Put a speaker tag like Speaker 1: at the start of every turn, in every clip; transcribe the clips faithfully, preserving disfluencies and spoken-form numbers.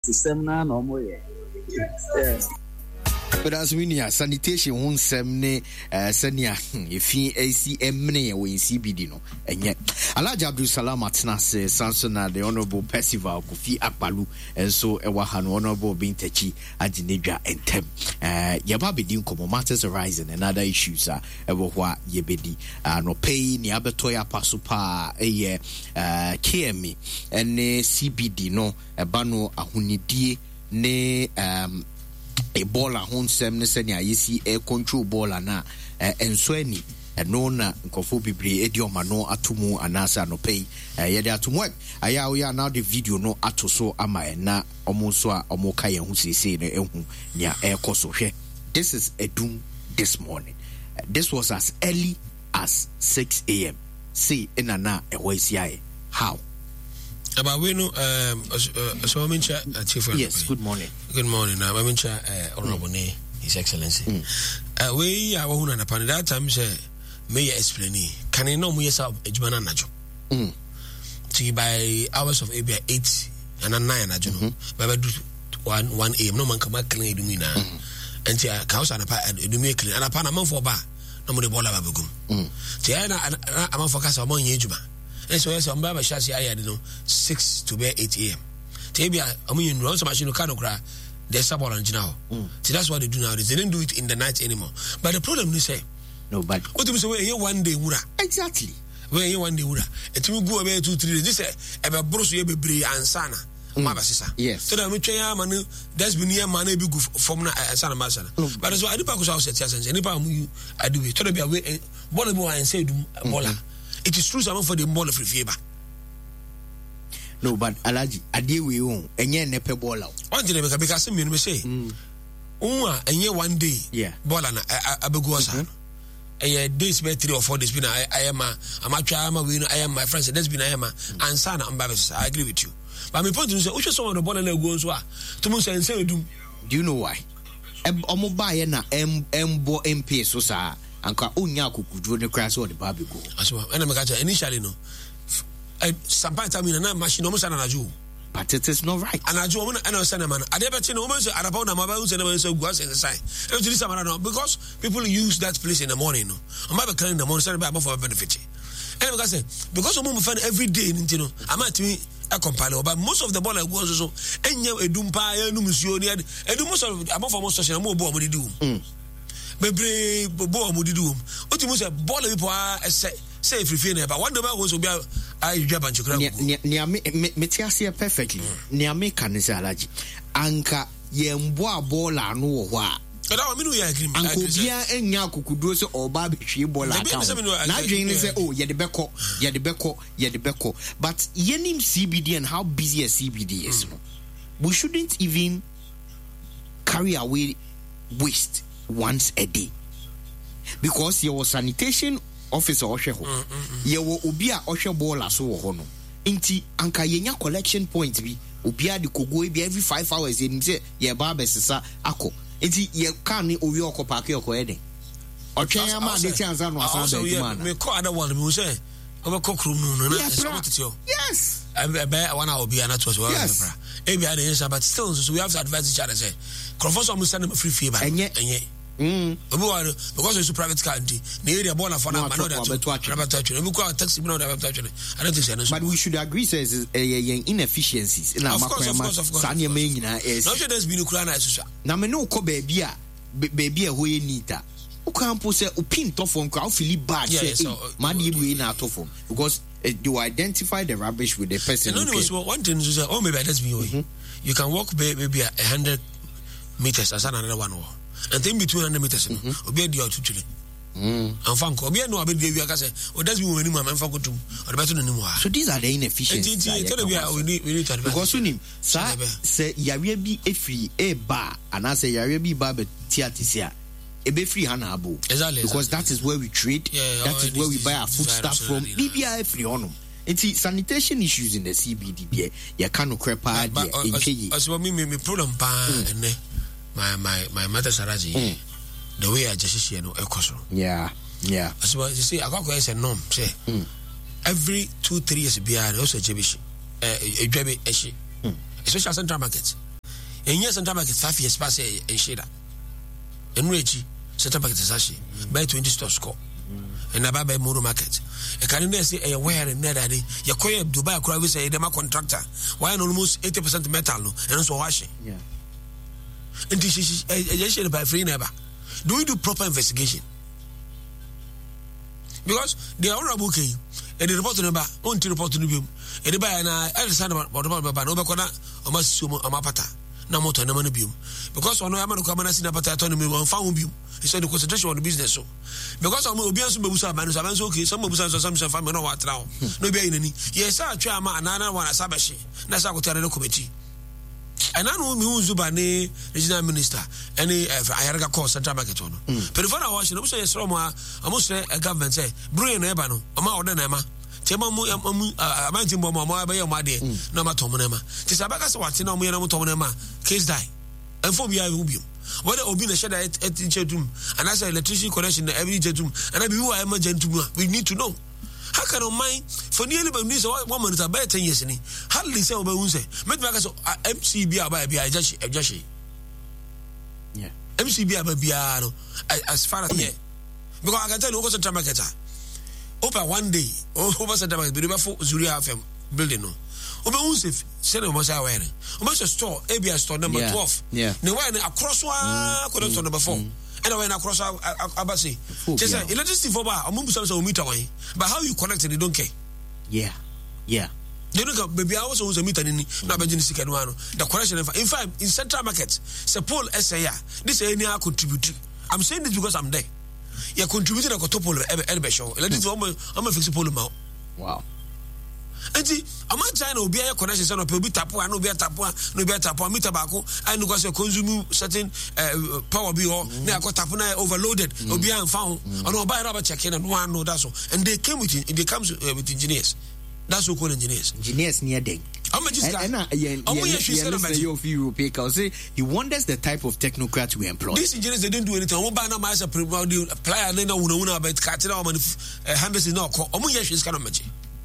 Speaker 1: system na no mo ye. Yeah.
Speaker 2: But as we near sanitation won semne senia efi A C M ne we in C B D no enye Alhaji Abdul Salam Atnase Sansona the Honorable Percival Kofi Akpalu and so ewa han Honorable Bintechi Ajinedwa entem eh yeba bedi nkomo matters arising and other issues ah ewo hwa yebedi no pay ni abetoya paso pa eye K M E ene C B D no eba no ahunidie ne um Ebola honsem ne senia yesi air control bola na enso ani eno na nkofo bibre edioma no atomu anasa no pay ye de atomu aya we are now the video no atoso ama na omo so a omo ka ye hu sese no ehu nia ekoso hwe. This is Edum this morning. Uh, this was as early as six a.m. See inana ehoisia how
Speaker 3: about we know um so mention chief.
Speaker 2: Yes, good morning.
Speaker 3: Good morning. Now I mention honorable mm. His Excellency. Mm. Uh, we are one and upon that time say may explain can you know me yourself ejumana najo. Mm. To by hours of maybe eight and nine najo. By do one one a.m. no man come back clean do me now. And tia house and a do me clean and upon a month for bar no more the bola babugum. Mm. Tia na am focus on mon yejuma. And so yes, I'm by my chassis. I had no six to be eight a.m. Tabia, I mean, run some machine can cry. There's some orange now. So that's what they do nowadays. They didn't do it in the night anymore. But the problem is, say,
Speaker 2: no, but
Speaker 3: what do you say? Here one day, Wura.
Speaker 2: Exactly.
Speaker 3: Where you one day, Wura. It will go away two, three days. This is a brush, you be brave and sana.
Speaker 2: Yes.
Speaker 3: So that we try manu. There's been here manu be good from na sana masana. But as well, I do pass out set yes. Any part you I do it. So that be away. Bola bola and say do bola. It is true some for the ball of fever.
Speaker 2: No, but Alaji, ade we own enye nepe bola.
Speaker 3: One thing because me me say. Unwa enye one day.
Speaker 2: Yeah.
Speaker 3: Bola na abegu asa. Eh days be three or four days been I I am am atwa am we I am my friends that's been I am ansa na mbabes. I agree with you. But my point is say we should some of the bola na go so a to mo say say do.
Speaker 2: Do you know why? Omo ba ye na em embo M P so sa anka onya akukuduro ne kra so the baby go
Speaker 3: aso and me catch initially no I sometimes I mean na machine almost na naju
Speaker 2: but it is not right
Speaker 3: anaju omo na say na man ade be che no omo say araba na maba say na say go say say e to this amara no because people use that place in the morning no omo be clean in the morning say be for benefit and because say because omo me find every day in no am at me a compile but most of the ball go so enye edum pa ya nu musuo ni edum most of am for most social mo bo omo di um bebre bobo amudidu otimu say ball people are say say free na ba one day go so be I jaba nchukura
Speaker 2: ni me me tiase perfectly ni ameka ne say Alhaji anka ye mbo abola no wo ho a
Speaker 3: that me no ya agree
Speaker 2: anka bia enya akukuduro say oba be hwe bola aka na dwen ni say oh ye de beko ye de beko ye de beko but yenim C B D and how busy a C B D is no we shouldn't even carry away waste once a day because your sanitation officer ohwe ho yewo obi a ohwe bola so wo ho no nti anka yenya collection point bi obi a de kogo bi every five hours enim say ye ba besesa akọ nti ye kan ni owi okopa ke okọ eden otwen ama de chance no asa be man
Speaker 3: me call other one me say oba kokrum no na so
Speaker 2: yes
Speaker 3: I be one hour be na to so e bi ade yes but still so we have to advise each other say confirm some send them free fever
Speaker 2: enye
Speaker 3: enye Mm. Because it's a private car, the area born for now,
Speaker 2: but we should agree, says inefficiencies in our Sanya main is not just been Ukraine. Now, no co baby, baby, who you need that. Who can't put a pin top from crowd, Philip bad, money in our top because you identify the rubbish with the person.
Speaker 3: No, no, one thing is, oh, maybe that's me. You can walk maybe a hundred meters as another one. And then between hundred meters, obi edi out chile. Mm. And fanko obi no abi dey we aka say, "Oh, that's me when you man fanko tum." Or better no nimu.
Speaker 2: So these are the inefficiencies.
Speaker 3: We need we need to advance.
Speaker 2: Because unim sa say yare bi efri e ba ana say yare bi ba be tiatisia. E be free hana abo. Because that is where we trade. Yeah, that is where we buy our food stuff from. B B I free onum. It's sanitation issues in the C B D there. Ya kanu krepa there.
Speaker 3: As for me me problem pa ene. My my my mother Saraji, mm. the way I just see no echoes.
Speaker 2: Yeah, yeah.
Speaker 3: As well, you see, I got is a norm. Say mm. every two three years, be also Jebish, a Jebi, especially Central Market. and yes, Central Market five years past a shader. And Richie, Central Market is actually by twenty stores score. And about by Moro Market. A Canadian say a wire and net daddy, your coy Dubai crowd say a contractor. Why almost eighty percent metal and also washing.
Speaker 2: Yeah.
Speaker 3: And this is a shade by free never. Do we do proper investigation? Because the honorable K, and the report number, on to report to the view, and the buyer and I understand about what about Nobacona, or Masumo, or Mapata, Namoto, and Manabium. Because on Amano Commanas in a patatonomy on found view, he said the concentration on the business. So, because I'm will be as Musa, Manus, I'm okay, some of us, some family, no what now. No be any. Yes, I try my another one as Sabashi, Nasako committee. And I know me who's Zubane, regional minister, any Ayaraga call Central Market on. But if I watch, I'm saying, I must say, a government say, Brian Ebano, a more than Emma, Temamu, a mountain bomb, or my day, no matter Tomonema. Tisabacas watching on me and Tomonema, case die. And for me, I will be. Whether will be the shed at Jetum, and as an electricity connection every Jetum, and I be who I am a gentleman, we need to know. How can I mind for nearly by this woman is about ten years? Hardly say about Unse. Met Magas M C B by Biajashi, Jashi.
Speaker 2: Yeah.
Speaker 3: M C B by Biano, as far as here. Because I can tell you what's a Tamaketa. Open one day, over Santa Beba for Zuria building. Open Unsif, Senator Mosa wearing. Almost a store, A B I store number twelve.
Speaker 2: Yeah.
Speaker 3: No one across one, couldn't number four. And I went across Abasi. Just say electricity for bar, a move some meter away. But how you connect it, they don't care.
Speaker 2: Yeah. Yeah.
Speaker 3: They don't care. Maybe I also was a meter in Nabajinisik and one. The correction, in fact, in Central Market, Sepol S A R, this area contribute. I'm saying this because I'm there. You contributed a cotopol elevation. Electricity, I'm a fixed polymer.
Speaker 2: Wow.
Speaker 3: And see, I'm not trying to be a connection, son of Pebi Tapua, no better Tapua, no better Tapua, me tobacco, and because you consume certain uh, power bill, they are Tapuna overloaded, or be found, or no buy rubber check in and one no that's all. And they came with it, they come uh, with engineers. That's what called engineers.
Speaker 2: Engineers near them.
Speaker 3: I'm just
Speaker 2: and he wonders the type of technocrat we employ.
Speaker 3: These engineers, they didn't do anything. I'm buying my apply and then I know about Katina and handles is not called. I'm going to kind of magic.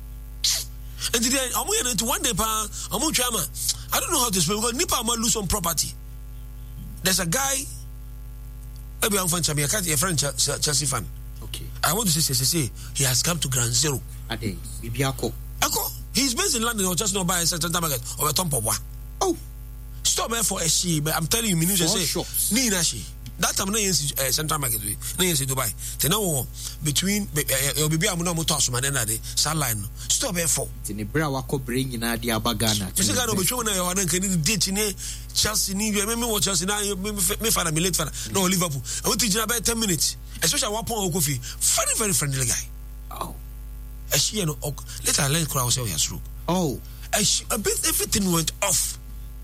Speaker 3: And today, I'm going to one day, I'm going to I don't know how to explain because Nipa might lose some property. There's a guy, maybe I'm from Chamia, a friend, Chelsea fan.
Speaker 2: Okay.
Speaker 3: I want to say, say, say, he has come to Ground Zero.
Speaker 2: Ade, Bibiako.
Speaker 3: Ako, he's based in London or just not by a certain market or a Tompowa. Oh, stop there for a she, but I'm telling you, Minuja say, Nina she. That time, no is Central Market, no is Dubai. They know between your baby, I'm not Mutosman and Ade, Saline. Stop there for. In the Brawako bring in Adia Bagana. Mister Gano, but you know, I can ditch in Chelsea, maybe what Chelsea now, me father, me late father, no Liverpool. I want to teach about ten minutes, especially one point of coffee. Very, very friendly guy. Oh, a she and let her let crowd say yes, through. Oh, a bit everything went off.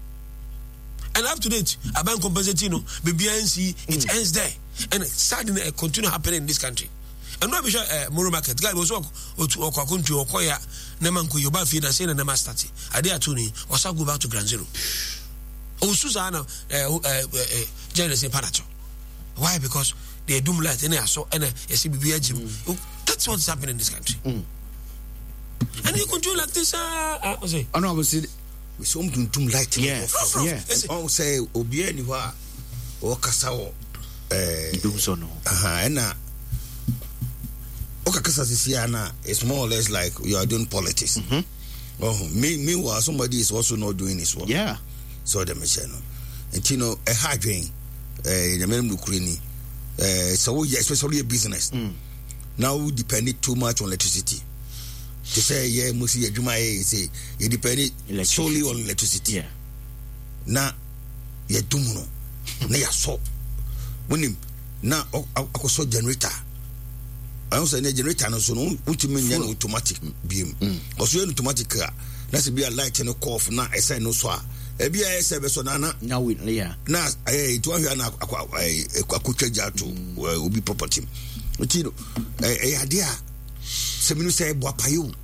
Speaker 3: And up to date, a bank compensating, B B N C, it ends there. And suddenly it continue happening in this country. And not be sure uh, Moro Market guy was walk or to or country or Koya, Nemanku, Yoba feed and say the Nema Stati. I dare Tony, or shall go back to Ground Zero. Oh, Susanna, Generous in Panacho. Why? Because they doom light and I saw and a C B B Gym. That's what's happening in this country. Mm. And you continue like this. I was saying, I know, I was saying. We saw him doom light. Yeah, yeah.
Speaker 4: I say, Obiani wa or Casao.
Speaker 2: Do so no.
Speaker 4: Aha, and now Okakasa Sisiana is more or less like you are doing politics. Mm-hmm. Oh, me, meanwhile, somebody is also not doing his work.
Speaker 2: Yeah.
Speaker 4: So the machine. And you know, a hard drain, the men Ukraine, so especially a business. Mm. Now we depend too much on electricity. To say, yeah, Musi Juma say you depend solely on electricity. Yeah. Now, you do no. Now you saw. When him now, I was so generator. I also say generator no so no ultimate yan automatic beam. Also yan automatic car. That's be a light and a cough. Now I say no so. E be a service so na
Speaker 2: now we yeah.
Speaker 4: Now eh to here na akwa akwa to obi property. You know, eh idea. Se minu say boapayo.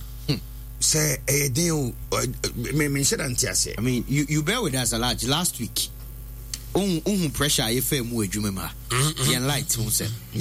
Speaker 4: Say eh den me me share antiase.
Speaker 2: I mean, you you bear with us a lot last week. Un un pressure e fa mu adwuma ma. Yan light won say